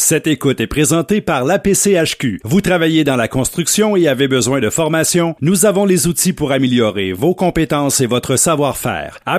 Cette écoute est présentée par l'APCHQ. Vous travaillez dans la construction et avez besoin de formation? Nous avons les outils pour améliorer vos compétences et votre savoir-faire.